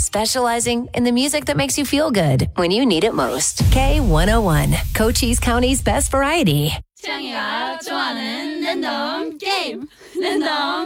specializing in the music that makes you feel good when you need it most. K101, Cochise County's best variety. 태양이가 좋아하는 랜덤 게임. 랜덤